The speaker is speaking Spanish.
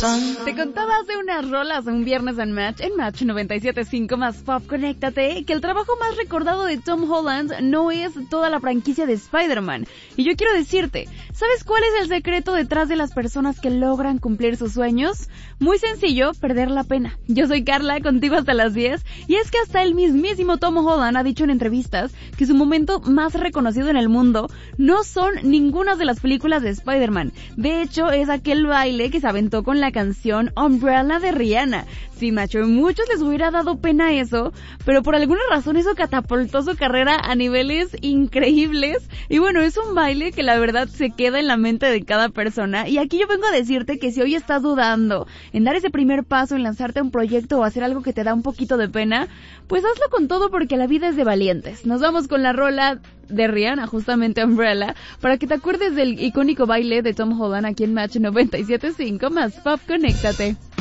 Te contaba hace unas rolas un viernes en Match 97.5 más Pop, conéctate, que el trabajo más recordado de Tom Holland no es toda la franquicia de Spider-Man. Y yo quiero decirte, ¿sabes cuál es el secreto detrás de las personas que logran cumplir sus sueños? Muy sencillo, perder la pena. Yo soy Carla, contigo hasta las 10, y es que hasta el mismísimo Tom Holland ha dicho en entrevistas que su momento más reconocido en el mundo no son ninguna de las películas de Spider-Man. De hecho, es aquel baile que se aventó con la canción Umbrella de Rihanna. Sí, macho, a muchos les hubiera dado pena eso, pero por alguna razón eso catapultó su carrera a niveles increíbles. Y bueno, es un baile que la verdad se queda en la mente de cada persona. Y aquí yo vengo a decirte que si hoy estás dudando en dar ese primer paso, en lanzarte a un proyecto o hacer algo que te da un poquito de pena, pues hazlo con todo porque la vida es de valientes. Nos vamos con la rola de Rihanna, justamente Umbrella, para que te acuerdes del icónico baile de Tom Holland aquí en Match 97.5 más Pop, conéctate.